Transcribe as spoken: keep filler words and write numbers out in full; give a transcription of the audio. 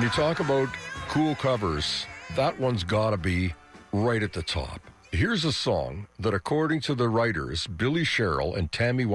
you talk about cool covers, that one's got to be right at the top. Here's a song that, according to the writers, Billy Sherrill and Tammy